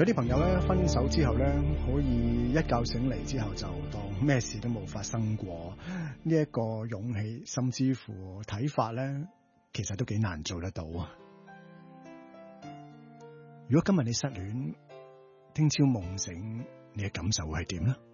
有啲朋友咧分手之後咧，可以一覺醒嚟之後就當咩事都冇發生過。呢一個勇氣，甚至乎睇法咧，其實都幾難做得到啊！如果今日你失戀，聽朝夢醒，你嘅感受會係點呢？